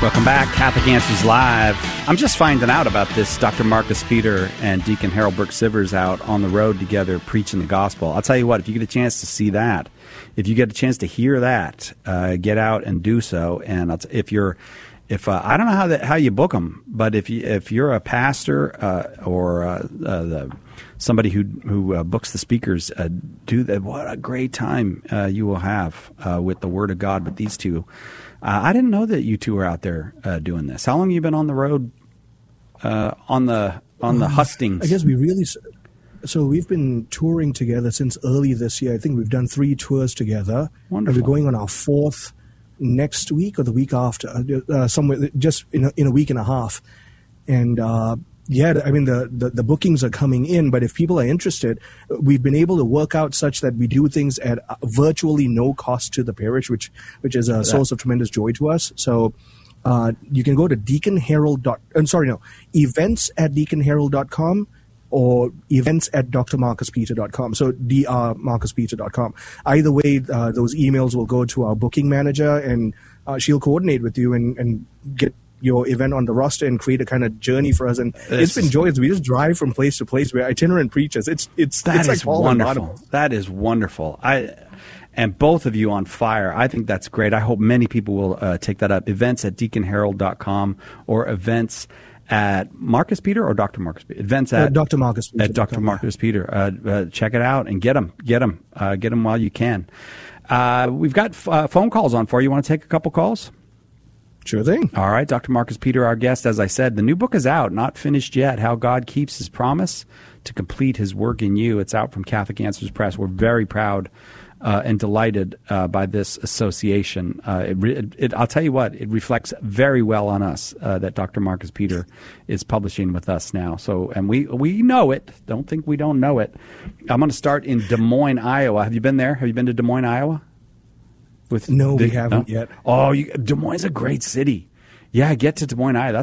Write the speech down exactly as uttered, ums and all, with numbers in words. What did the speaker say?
Welcome back, Catholic Answers Live. I'm just finding out about this Doctor Marcus Peter and Deacon Harold Burke Sivers out on the road together preaching the gospel. I'll tell you what, if you get a chance to see that, if you get a chance to hear that, uh, get out and do so. And I'll t- if you're, if uh, I don't know how that, how you book them, but if you if you're a pastor uh, or uh, uh, the, somebody who who uh, books the speakers, uh, do that. What a great time uh, you will have uh, with the Word of God with these two. Uh, I didn't know that you two were out there uh, doing this. How long have you been on the road uh, on the on the hustings? I guess we really so we've been touring together since early this year. I think we've done three tours together. Wonderful. And we're going on our fourth next week or the week after, uh, somewhere just in a, in a week and a half. And uh, yeah, I mean the, the the bookings are coming in, but if people are interested, we've been able to work out such that we do things at virtually no cost to the parish, which which is a source of tremendous joy to us. So uh, you can go to Deacon Harold. Dot, I'm sorry, no, events at deacon harold dot com or events at d r marcus peter dot com. So d r marcus peter dot com. Either way, uh, those emails will go to our booking manager, and uh, she'll coordinate with you and, and get your event on the roster and create a kind of journey for us. And it's, it's been joyous. We just drive from place to place. We're itinerant preachers. It's it's that it's is like wonderful. That is wonderful. I and both of you on fire. I think that's great. I hope many people will uh, take that up. Events at deacon harold dot com or events at Marcus Peter or Doctor Marcus Peter? Events at uh, Doctor Marcus Peter. At Doctor Marcus Peter. Uh, uh, check it out and get them. Get them. Uh, get them while you can. Uh, we've got f- uh, phone calls on for you. You want to take a couple calls? Sure thing. All right, Doctor Marcus Peter, our guest. As I said, the new book is out, not finished yet, How God Keeps His Promise to Complete His Work in You. It's out from Catholic Answers Press. We're very proud uh, and delighted uh, by this association. Uh, it, it, it, I'll tell you what, it reflects very well on us uh, that Doctor Marcus Peter is publishing with us now. So, and we, we know it. Don't think we don't know it. I'm going to start in Des Moines, Iowa. Have you been there? Have you been to Des Moines, Iowa? With no, the, we haven't no? yet. Oh, you, Des Moines is a great city. Yeah, get to Des Moines, Iowa. That's